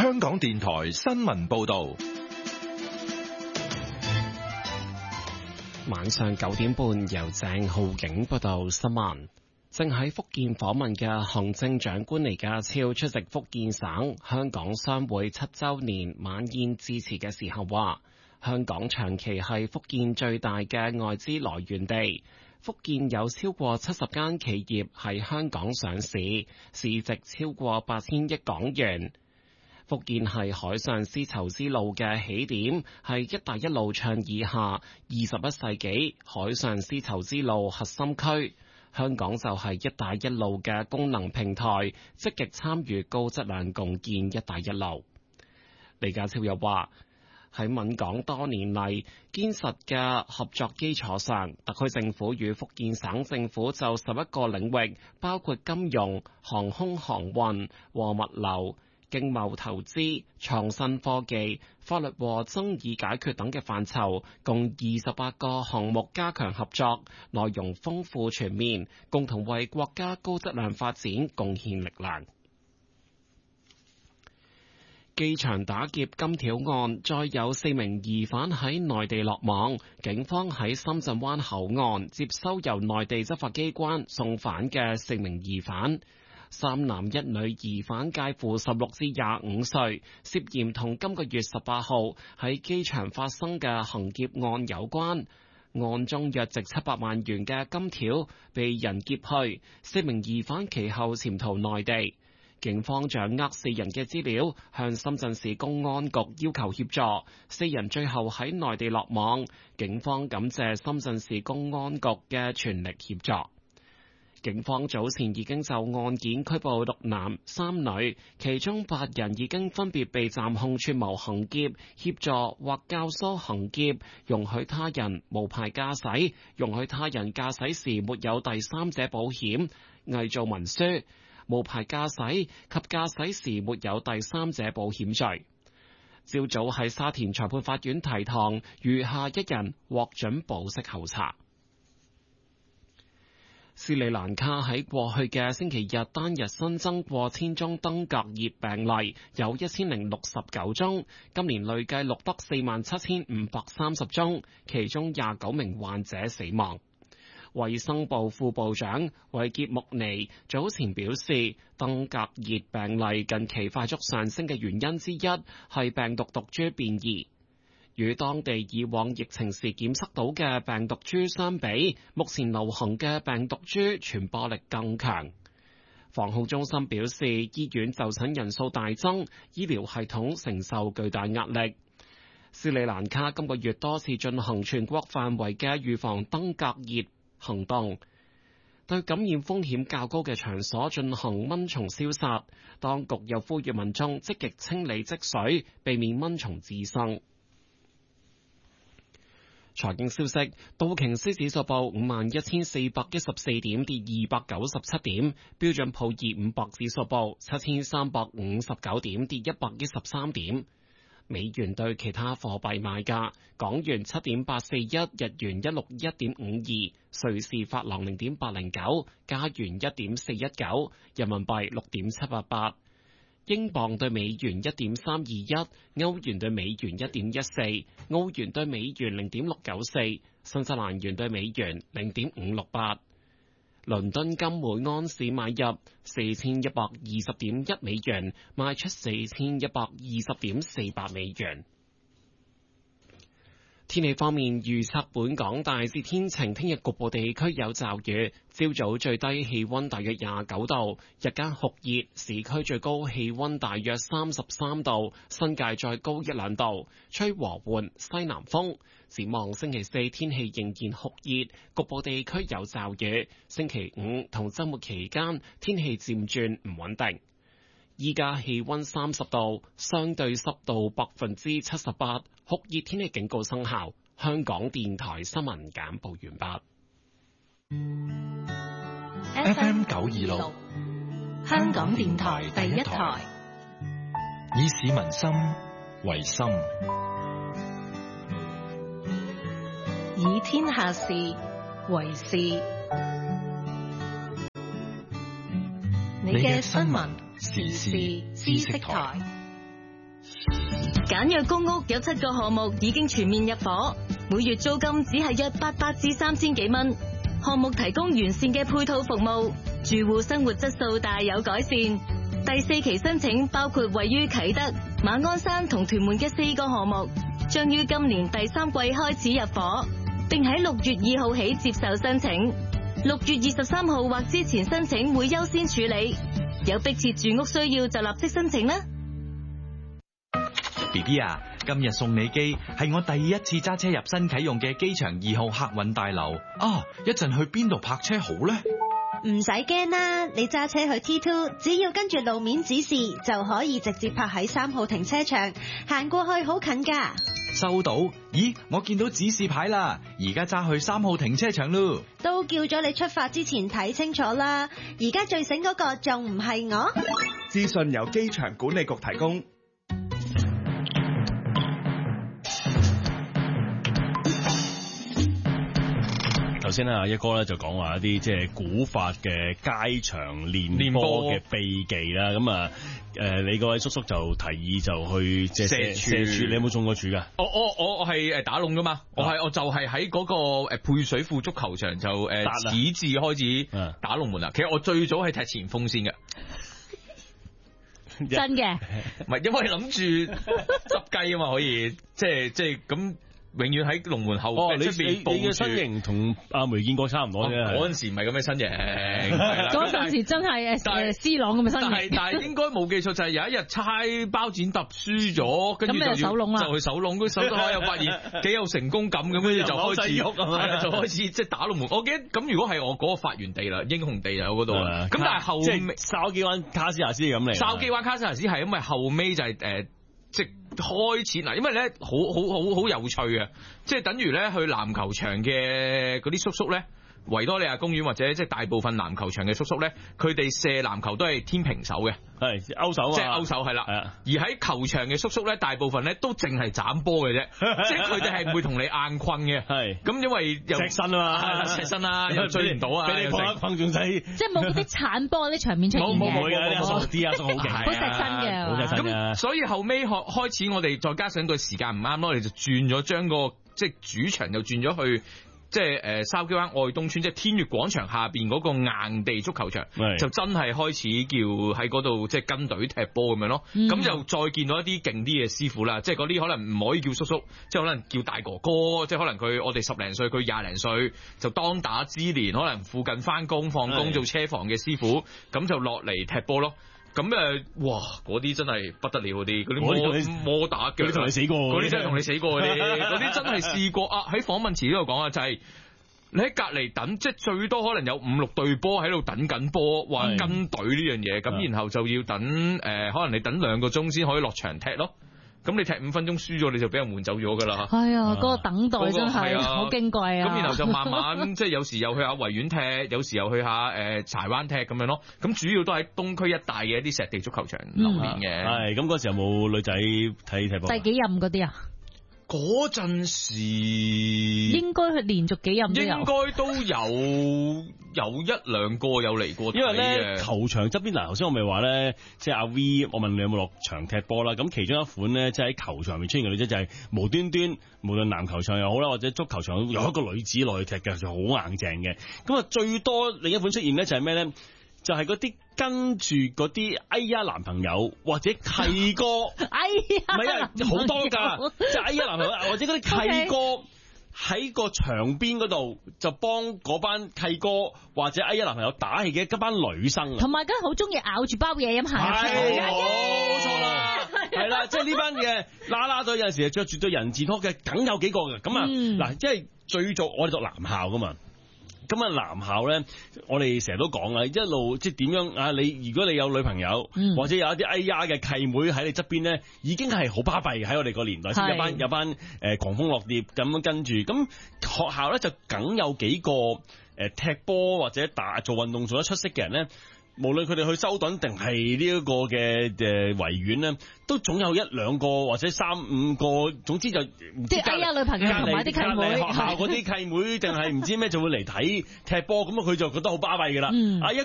香港電台新聞報道。 晚上9點半，由鄭浩景報道新聞。正喺福建訪問嘅行政長官李家超出席福建省香港商會7週年晚宴致辭嘅時候話，香港長期係福建最大嘅外資來源地，福建有超過70間企業喺香港上市，市值超過8000億港元。福建係海上絲綢之路嘅起點，係一帶一路倡議下21世紀海上絲綢之路核心區。香港就係一帶一路嘅功能平台，積極參與高質量共建一帶一路。李家超又話，喺閩港多年嚟堅實嘅合作基礎上，特區政府與福建省政府就11個領域，包括金融、航空航運和物流、經貿投資、創新科技、法律和爭議解決等嘅範疇，共28個項目加強合作，內容豐富全面，共同為國家高質量發展貢獻力量。機場打劫金條案，再有4名疑犯喺內地落網，警方喺深圳灣口岸接收由內地執法機關送返嘅4名疑犯。3男1女疑犯介乎16至25歲，涉嫌同今個月18號喺機場發生嘅行劫案有關。案中約值700萬元嘅金條被人劫去，4名疑犯其後潛逃內地。警方掌握4人嘅資料，向深圳市公安局要求協助，4人最後喺內地落網。警方感謝深圳市公安局嘅全力協助。警方早前已經就案件拘捕6男3女，其中8人已經分別被暫控串謀行劫、協助或教唆行劫、容許他人無牌駕駛、容許他人駕駛時沒有第三者保險、偽造文書、無牌駕駛及駕駛時沒有第三者保險罪。朝早喺沙田裁判法院提堂，餘下1人獲准保釋候查。斯里蘭卡喺過去嘅星期日單日新增過千宗登革熱病例，有1069宗，今年累計錄得47530宗，其中29名患者死亡。衛生部副部長維傑穆尼早前表示，登革熱病例近期快速上升嘅原因之一係病毒毒株變異。與當地以往疫情時檢測到嘅病毒株相比，目前流行嘅病毒株傳播力更強。防控中心表示，醫院就診人數大增，醫療系統承受巨大壓力。斯里蘭卡今個月多次進行全國範圍嘅預防登革熱行動，對感染風險較高嘅場所進行蚊蟲消殺。當局又呼籲民眾積極清理積水，避免蚊蟲滋生。財經消息，道瓊斯指數報51,414點，跌297點；標準普爾500指數報7,359點，跌113點。美元對其他貨幣賣價：港元7.841，日元161.52，瑞士法郎0.809，加元1.419，人民幣6.788。英鎊對美元1.321，歐元對美元1.14，澳元對美元0.694，新西蘭元對美元0.568。倫敦金每安士買入4120.1美元，賣出4120.48美元。天氣方面，預測本港大致天晴，聽日局部地區有驟雨。朝早最低氣溫大約29度，日間酷熱，市區最高氣溫大約33度，新界再高1-2度，吹和緩西南風。展望星期4天氣仍然酷熱，局部地區有驟雨。星期5同週末期間天氣漸轉唔穩定。依家氣溫30度，相對濕度78%，酷熱天氣警告生效。香港電台新聞簡報完畢。FM 926，香港電台第一台， 以市民心為心， 以天下事為事。你嘅新聞時事知識台。 簡約公屋有7個項目已經全面入伙，每月租金只係約800至3000幾蚊。項目提供完善嘅配套服務，住戶生活質素大有改善。第4期申請包括位於啟德、馬鞍山同屯門嘅4個項目，將於今年第3季開始入伙，並喺6月2號起接受申請。6月23號或之前申請會優先處理，有迫切住屋需要就立即申請啦。 BB 啊，今日送你機係我第一次揸車入新啟用嘅機場2號客運大樓啊！一陣去邊度泊車好呢？ 唔使驚啦，你揸車去 T2，只要跟住路面指示就可以直接泊喺3號停車場，行過去好近噶。 收到？咦，我見到指示牌啦，而家揸去3號停車場咯。 都叫咗你出發之前睇清楚啦，而家最醒嗰個仲唔係我？ 資訊由機場管理局提供。 頭先阿一哥咧就講話一啲即係古法嘅街場練波嘅秘技啦，咁啊你嗰位叔叔就提議就去即係射柱，你有冇中過柱噶？ 我係打龍噶嘛，我就係喺嗰個配水庫足球場就始至開始打龍門啦。其實我最早係踢前鋒先嘅， 真嘅， 唔係因為諗住執雞啊嘛，可以即係咁。永遠喺龍門後邊出邊報住。你嘅身形同阿梅建國差唔多啫。 嗰陣時唔係咁嘅身形， 嗰陣時真係C朗咁嘅身形。 但係應該冇記錯，就係有一日猜包剪揼輸咗，跟住就手籠啦， 就去手籠，佢手都可又發現幾有成功感咁，跟住就開始就開始即係打龍門。我記得咁，如果係我嗰個發源地啦，英雄地就喺嗰度。咁但係後即係筲箕灣卡斯亞斯咁嚟。 筲箕灣卡斯亞斯係因為後尾就係即係開始嗱，因為咧好有趣啊！即係等於咧去籃球場嘅嗰啲叔叔咧，維多利亞公園或者即係大部分籃球場嘅叔叔咧，佢哋射籃球都係天平手嘅， 係勾手啊， 即係勾手係啦。而喺球場嘅叔叔咧，大部分咧都淨係斬波嘅啫，即係佢哋係唔會同你硬困嘅。係咁，因為又錫身啊嘛， 錫身啦，又追唔到啊， 俾你碰一碰仲使， 即係冇嗰啲鏟波啲場面出現嘅。 冇嘅，傻啲啊，好勁， 好錫身嘅， 好錫身嘅。 咁所以後尾開始，我哋再加上個時間唔啱咯，我哋就轉咗將個即係主場就轉咗去。即係筲箕灣愛東村，即係天悦廣場下邊嗰個硬地足球場，就真係開始叫喺嗰度即係跟隊踢波咁樣咯。咁就再見到一啲勁啲嘅師傅啦，即係嗰啲可能唔可以叫叔叔，即係可能叫大哥哥，即係可能我哋10零歲，佢20零歲，就當打之年，可能附近翻工放工做車房嘅師傅，咁就落嚟踢波咯。咁哇！嗰啲真係不得了，嗰啲摩打腳， 嗰啲同你死過， 嗰啲真係同你死過嗰啲，嗰啲真係試過啊！喺訪問詞呢度講啊，就係你喺隔離等，即係最多可能有5、6隊波喺度等緊波，話跟隊呢樣嘢，咁然後就要等可能你等2個鐘先可以落場踢咯。咁你踢5分鐘輸咗，你就俾人換走咗噶啦。 係啊，嗰個等待真係好矜貴啊。 咁然後就慢慢即係有時又去下維園踢，有時又去下柴灣踢咁樣咯。咁主要都喺東區一帶嘅一啲石地足球場留連嘅。 係咁嗰時有冇女仔睇踢波？ 第幾任嗰啲啊？ 嗰陣時應該係連續幾任都有， 應該都有1、2個有嚟過。 因為咧球場側邊嗱，頭先我咪話咧，即係阿 V，我問你有冇落場踢波啦？咁其中一款咧，即係喺球場入面出現嘅女仔就係無端端，無論籃球場又好啦，或者足球場有一個女子落去踢嘅，就好硬淨嘅。咁啊，最多另一款出現咧就係咩咧？就係嗰啲跟住嗰啲哎呀男朋友或者契哥， 哎呀， 唔係啊，好多㗎，即係哎呀男朋友或者嗰啲契哥喺個場邊嗰度就幫嗰班契哥或者哎呀男朋友打氣嘅一班女生， 同埋梗係好中意咬住包嘢飲下， 係冇錯啦，係啦，即係呢班嘅啦啦隊有陣時係着住對人字拖嘅，梗有幾個嘅，咁啊嗱，即係最早我哋讀男校㗎嘛。咁啊，男校咧，我哋成日都講啊，一路即係點樣啊？如果你有女朋友，或者有一啲哎呀嘅契妹喺你側邊咧，已經係好巴閉嘅喺我哋個年代，先有班狂蜂落蝶咁樣跟住。咁學校咧就梗有幾個踢波或者做運動做得出色嘅人咧。無論佢哋去修頓定係呢一個嘅維園咧，都總有1、2個或者3、5個，總之就即係哎呀女朋友同埋啲契妹， 學校嗰啲契妹定係唔知咩就會嚟睇踢波，咁佢就覺得好巴閉噶啦。